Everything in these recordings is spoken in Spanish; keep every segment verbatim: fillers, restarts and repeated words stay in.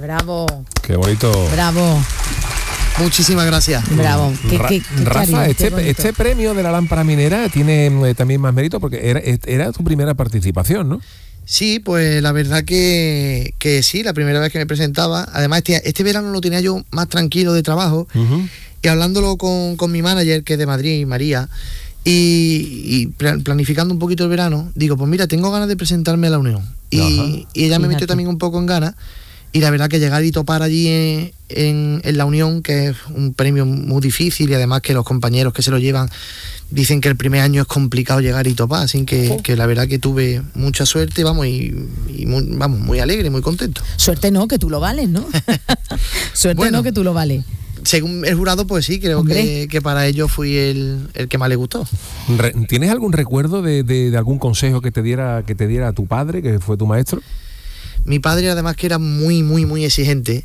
Bravo. Qué bonito. Bravo. Muchísimas gracias. Bravo. ¿Qué, Ra- qué, qué Rafa, cariño, este, qué este premio de la lámpara minera tiene eh, también más mérito porque era, era tu primera participación, ¿no? Sí, pues la verdad que, que sí, la primera vez que me presentaba. Además, este, este verano lo tenía yo más tranquilo de trabajo. Uh-huh. Y hablándolo con, con mi manager, que es de Madrid, María, y, y planificando un poquito el verano, digo, pues mira, tengo ganas de presentarme a la Unión. Y, y ella me metió también un poco en ganas. Y la verdad que llegar y topar allí en, en, en la Unión, que es un premio muy difícil, y además que los compañeros que se lo llevan dicen que el primer año es complicado llegar y topar, así que, oh. que la verdad que tuve mucha suerte, vamos, y, y muy, vamos, muy alegre, muy contento. Suerte no, que tú lo vales, ¿no? Suerte bueno, no, que tú lo vales. Según el jurado, pues sí, creo que, que para ellos fui el, el que más le gustó. ¿Tienes algún recuerdo de, de, de algún consejo que te diera que te diera tu padre, que fue tu maestro? Mi padre, además, que era muy, muy, muy exigente.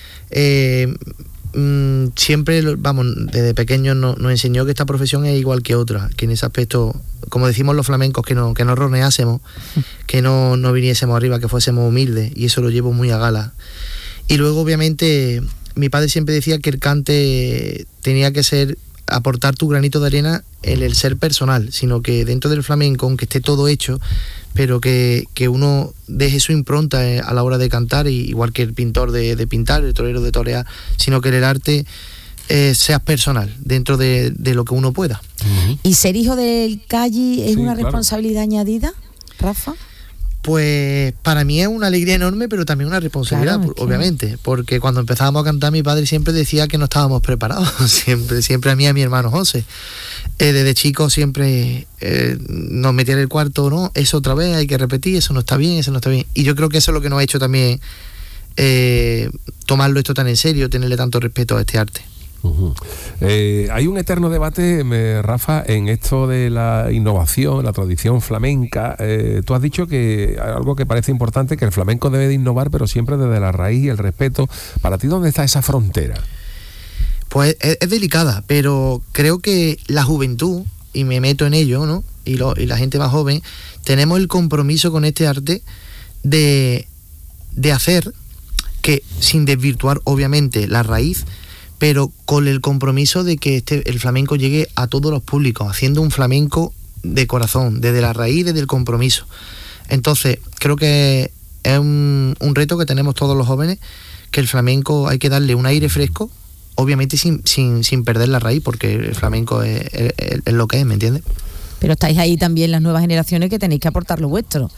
Eh, mmm, siempre, vamos, desde pequeño nos, nos enseñó que esta profesión es igual que otra, que en ese aspecto, como decimos los flamencos, que no, que no roneásemos, que no, no viniésemos arriba, que fuésemos humildes, y eso lo llevo muy a gala. Y luego, obviamente, mi padre siempre decía que el cante tenía que ser aportar tu granito de arena en el ser personal, sino que dentro del flamenco, aunque esté todo hecho, pero que, que uno deje su impronta a la hora de cantar, igual que el pintor de, de pintar, el torero de torear, sino que el arte eh, sea personal, dentro de, de lo que uno pueda. Uh-huh. ¿Y ser hijo del Calli es sí, una claro. responsabilidad añadida, Rafa? Pues para mí es una alegría enorme, pero también una responsabilidad, claro, obviamente, que... porque cuando empezábamos a cantar, mi padre siempre decía que no estábamos preparados, siempre, siempre a mí y a mi hermano José. Eh, desde chicos siempre eh, nos metía en el cuarto, ¿no? Eso otra vez, hay que repetir, eso no está bien, eso no está bien. Y yo creo que eso es lo que nos ha hecho también eh, tomarlo esto tan en serio, tenerle tanto respeto a este arte. Uh-huh. Eh, hay un eterno debate, me, Rafa, en esto de la innovación, la tradición flamenca. Eh, tú has dicho que algo que parece importante, que el flamenco debe de innovar, pero siempre desde la raíz y el respeto. ¿Para ti dónde está esa frontera? Pues es, es delicada, pero creo que la juventud, y me meto en ello, ¿no? Y, lo, y la gente más joven, tenemos el compromiso con este arte de, de hacer que, sin desvirtuar obviamente la raíz, pero con el compromiso de que este, el flamenco llegue a todos los públicos, haciendo un flamenco de corazón, desde la raíz, desde el compromiso. Entonces, creo que es un, un reto que tenemos todos los jóvenes, que el flamenco hay que darle un aire fresco, obviamente sin, sin, sin perder la raíz, porque el flamenco es, es, es lo que es, ¿me entiendes? Pero estáis ahí también las nuevas generaciones que tenéis que aportar lo vuestro.